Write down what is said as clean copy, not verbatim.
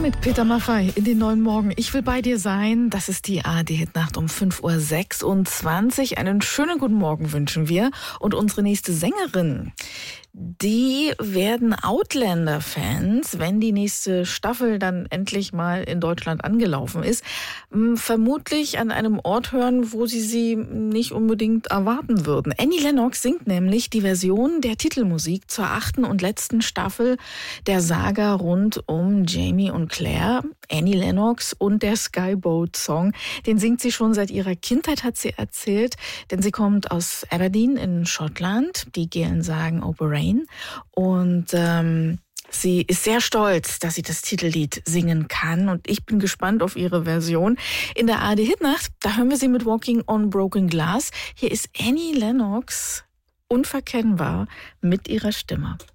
Mit Peter Maffay in den neuen Morgen. Ich will bei dir sein. Das ist die ARD-Hitnacht um 5.26 Uhr. Einen schönen guten Morgen wünschen wir. Und unsere nächste Sängerin, die werden Outlander-Fans, wenn die nächste Staffel dann endlich mal in Deutschland angelaufen ist, vermutlich an einem Ort hören, wo sie nicht unbedingt erwarten würden. Annie Lennox singt nämlich die Version der Titelmusik zur 8. und letzten Staffel der Saga rund um Jamie und Claire. Annie Lennox und der Skyboat-Song, den singt sie schon seit ihrer Kindheit, hat sie erzählt, denn sie kommt aus Aberdeen in Schottland. Die Gälen sagen O'Brien. Und sie ist sehr stolz, dass sie das Titellied singen kann. Und ich bin gespannt auf ihre Version. In der ARD-Hitnacht, da hören wir sie mit Walking on Broken Glass. Hier ist Annie Lennox unverkennbar mit ihrer Stimme.